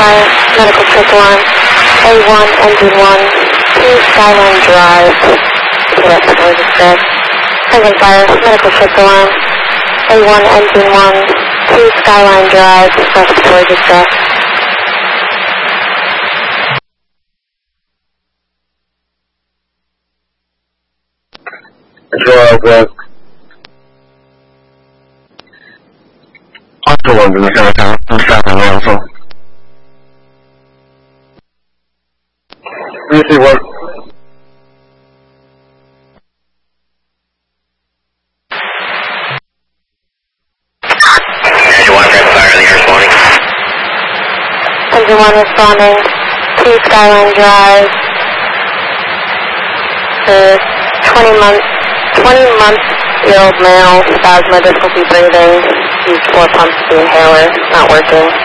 fire, medical trip alarm, A1, engine 1, 2 Skyline Drive, respiratory distress. Engine fire, medical trip alarm, A1, engine 1, 2 Skyline Drive, respiratory distress. Control West. Oscar 1 to the Chinatown, I'm stopping also. BC work. Engine 1 fire in the air this morning. Engine 1 responding, 2 Skyline Drive, 20-month-old male, asthma, difficulty breathing, used 4 pumps of the inhaler, not working.